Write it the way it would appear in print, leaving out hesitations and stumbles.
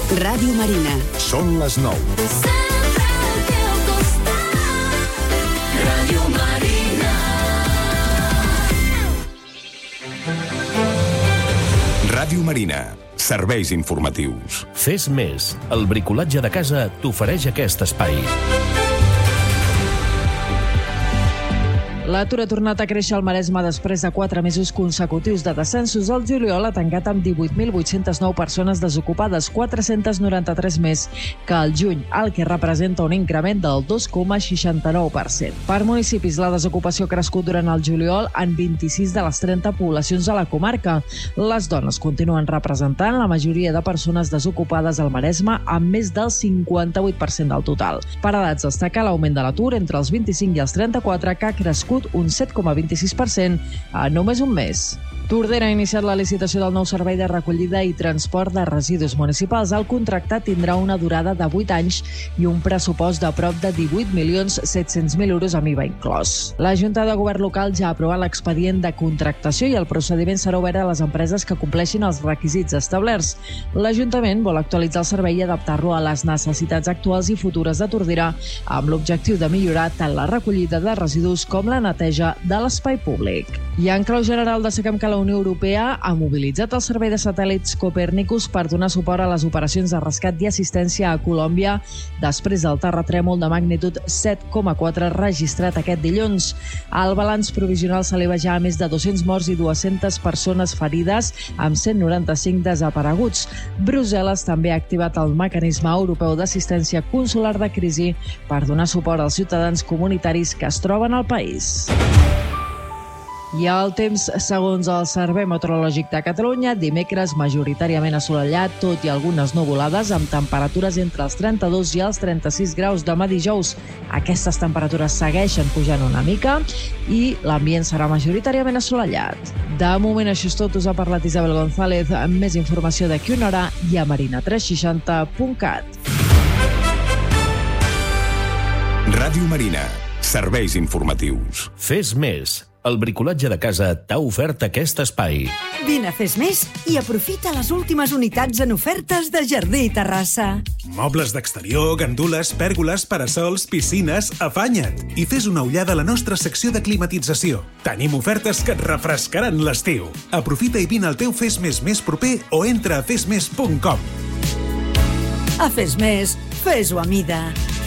Ràdio Marina. Són les 9. Sempre al teu costat. Ràdio Marina. Ràdio Marina. Serveis informatius. Fes més. El bricolatge de casa t'ofereix aquest espai. L'atur ha tornat a créixer al Maresme després de 4 mesos consecutius de descensos. El juliol ha tancat amb 18.809 persones desocupades, 493 més que al juny, el que representa un increment del 2,69%. Per municipis, la desocupació ha crescut durant el juliol en 26 de les 30 poblacions de la comarca. Les dones continuen representant la majoria de persones desocupades al Maresme, amb més del 58% del total. Per edats, destaca l'augment de l'atur entre els 25 i els 34, que ha crescut un 7,26% en només un mes. Tordera ha iniciat la licitació del nou servei de recollida i transport de residus municipals. El contracte tindrà una durada de 8 anys i un pressupost de prop de 18.700.000 euros amb IVA inclòs. La Junta de Govern local ja ha aprovat l'expedient de contractació i el procediment serà obert a les empreses que compleixin els requisits establerts. L'Ajuntament vol actualitzar el servei i adaptar-lo a les necessitats actuals i futures de Tordera, amb l'objectiu de millorar tant la recollida de residus com la neteja de l'espai públic. I en clau general destaquem que la Unió Europea ha mobilitzat el servei de satèl·lits Copernicus per donar suport a les operacions de rescat i assistència a Colòmbia després del terratrèmol de magnitud 7,4 registrat aquest dilluns. El balanç provisional s'eleva ja a més de 200 morts i 200 persones ferides, amb 195 desapareguts. Brussel·les també ha activat el mecanisme europeu d'assistència consular de crisi per donar suport als ciutadans comunitaris que es troben al país. I el temps, segons el Servei Meteorològic de Catalunya, dimecres majoritàriament assolellat, tot i algunes nuvolades, amb temperatures entre els 32 i els 36 graus demà dijous. Aquestes temperatures segueixen pujant una mica i l'ambient serà majoritàriament assolellat. De moment, això és tot. Us ha parlat Isabel González, amb més informació d'aquí una hora i a marina360.cat. Ràdio Marina. Serveis informatius. Fes més. El bricolatge de casa t'ha ofert aquest espai. Vine a Fes Més i aprofita les últimes unitats en ofertes de jardí i terrassa. Mobles d'exterior, gandules, pèrgoles, parasols, piscines... Afanya't i fes una ullada a la nostra secció de climatització. Tenim ofertes que et refrescaran l'estiu. Aprofita i vine al teu Fes Més proper o entra a fesmes.com. A Fes Més, fes-ho a mida.